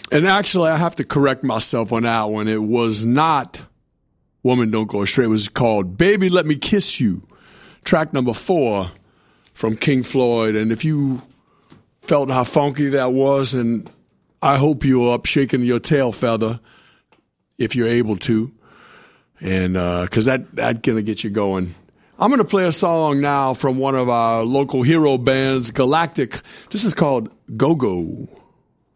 And actually, I have to correct myself on that one. It was not Woman Don't Go Astray. It was called Baby Let Me Kiss You, track number 4 from King Floyd. And if you felt how funky that was, and I hope you're up shaking your tail feather if you're able to, and because that's going to get you going. I'm going to play a song now from one of our local hero bands, Galactic. This is called Go Go.